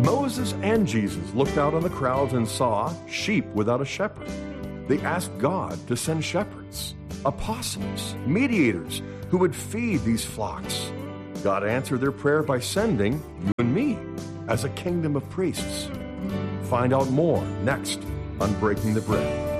Moses and Jesus looked out on the crowds and saw sheep without a shepherd. They asked God to send shepherds, apostles, mediators who would feed these flocks. God answered their prayer by sending you and me as a kingdom of priests. Find out more next on Breaking the Bread.